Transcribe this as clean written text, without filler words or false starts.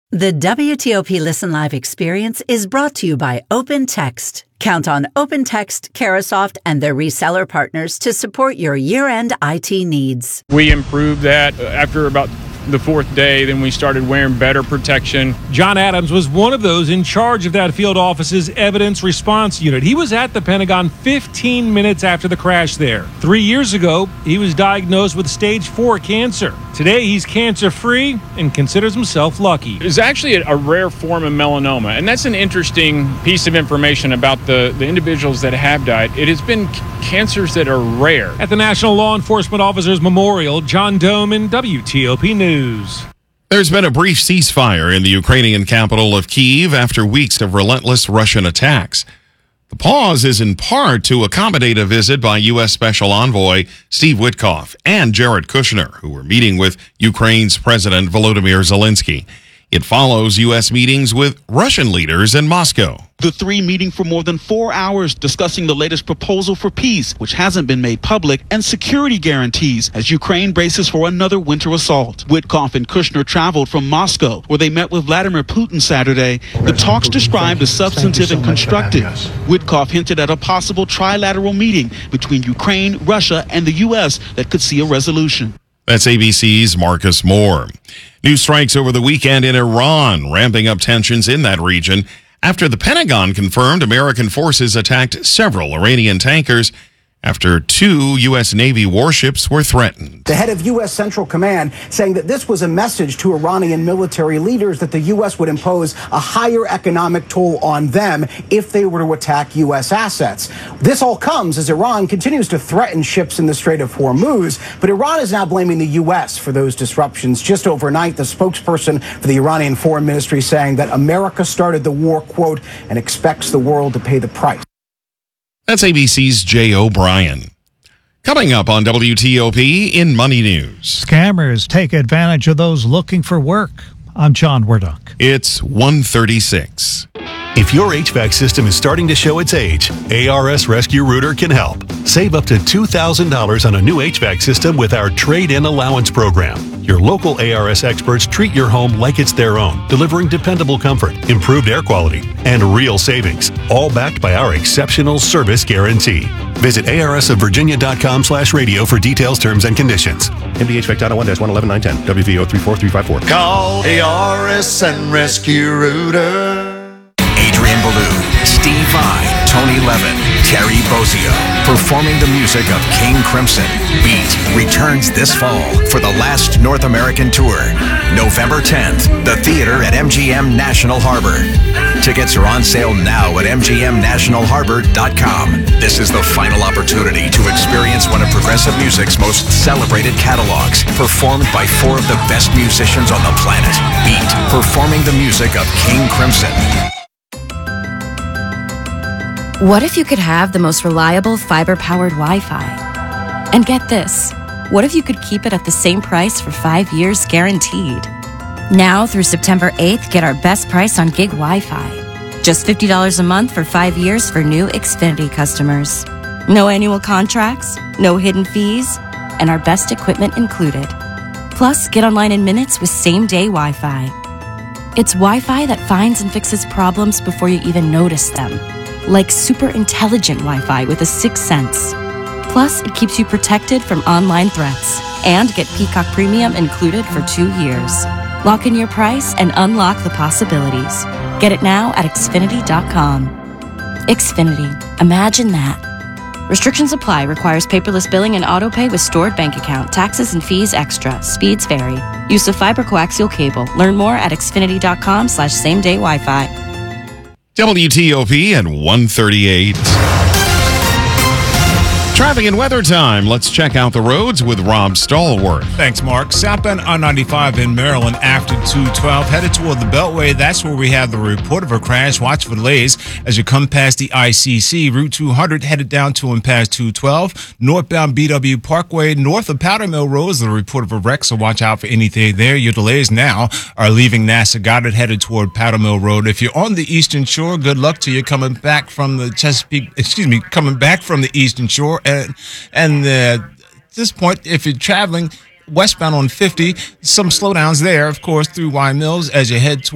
The WTOP Listen Live experience is brought to you by OpenText. Count on OpenText, Carahsoft, and their reseller partners to support your year-end IT needs. We improved that after about the fourth day. Then we started wearing better protection. John Adams was one of those in charge of that field office's evidence response unit. He was at the Pentagon 15 minutes after the crash there. 3 years ago, he was diagnosed with stage 4 cancer. Today, he's cancer-free and considers himself lucky. It's actually a rare form of melanoma, and that's an interesting piece of information about the individuals that have died. It has been cancers that are rare. At the National Law Enforcement Officers Memorial, John Doman, WTOP News. There's been a brief ceasefire in the Ukrainian capital of Kyiv after weeks of relentless Russian attacks. The pause is in part to accommodate a visit by U.S. Special Envoy Steve Witkoff and Jared Kushner, who were meeting with Ukraine's President Volodymyr Zelensky. It follows U.S. meetings with Russian leaders in Moscow. The three meeting for more than 4 hours discussing the latest proposal for peace, which hasn't been made public, and security guarantees as Ukraine braces for another winter assault. Witkoff and Kushner traveled from Moscow, where they met with Vladimir Putin Saturday. The talks described as substantive and constructive. Witkoff hinted at a possible trilateral meeting between Ukraine, Russia, and the U.S. that could see a resolution. That's ABC's Marcus Moore. New strikes over the weekend in Iran, ramping up tensions in that region after the Pentagon confirmed American forces attacked several Iranian tankers after 2 U.S. Navy warships were threatened. The head of U.S. Central Command saying that this was a message to Iranian military leaders that the U.S. would impose a higher economic toll on them if they were to attack U.S. assets. This all comes as Iran continues to threaten ships in the Strait of Hormuz, but Iran is now blaming the U.S. for those disruptions. Just overnight, the spokesperson for the Iranian Foreign Ministry saying that America started the war, quote, and expects the world to pay the price. That's ABC's Jay O'Brien. Coming up on WTOP in Money News. Scammers take advantage of those looking for work. I'm John Wardock. It's 1:36. If your HVAC system is starting to show its age, ARS Rescue Rooter can help. Save up to $2,000 on a new HVAC system with our Trade-In Allowance Program. Your local ARS experts treat your home like it's their own, delivering dependable comfort, improved air quality, and real savings, all backed by our exceptional service guarantee. Visit arsofvirginia.com/radio for details, terms, and conditions. MDHVAC Title 1-111910, WVO 34354. Call ARS and Rescue Rooter. Adrian Ballou, Steve Vai, Tony Levin, Terry Bozzio, performing the music of King Crimson. Beat returns this fall for the last North American tour. November 10th, the theater at MGM National Harbor. Tickets are on sale now at mgmnationalharbor.com. This is the final opportunity to experience one of progressive music's most celebrated catalogs, performed by 4 of the best musicians on the planet. Beat, performing the music of King Crimson. What if you could have the most reliable fiber-powered Wi-Fi? And get this, what if you could keep it at the same price for 5 years guaranteed? Now through September 8th, get our best price on gig Wi-Fi. Just $50 a month for 5 years for new Xfinity customers. No annual contracts, no hidden fees, and our best equipment included. Plus, get online in minutes with same-day Wi-Fi. It's Wi-Fi that finds and fixes problems before you even notice them. Like super intelligent Wi-Fi with a 6th sense. Plus, it keeps you protected from online threats. And get Peacock Premium included for 2 years. Lock in your price and unlock the possibilities. Get it now at Xfinity.com. Xfinity. Imagine that. Restrictions apply. Requires paperless billing and autopay with stored bank account. Taxes and fees extra. Speeds vary. Use of fiber coaxial cable. Learn more at Xfinity.com/same-day Wi-Fi. WTOP at 1:38. Traffic and weather time. Let's check out the roads with Rob Stallworth. Thanks, Mark. Southbound I-95 in Maryland after 212. Headed toward the Beltway. That's where we have the report of a crash. Watch for delays as you come past the ICC. Route 200 headed down to and past 212. Northbound BW Parkway north of Powder Mill Road is the report of a wreck, so watch out for anything there. Your delays now are leaving NASA Goddard headed toward Powder Mill Road. If you're on the Eastern Shore, good luck to you coming back from the coming back from the Eastern Shore. And at this point, if you're traveling westbound on 50, some slowdowns there, of course, through Y Mills as you head toward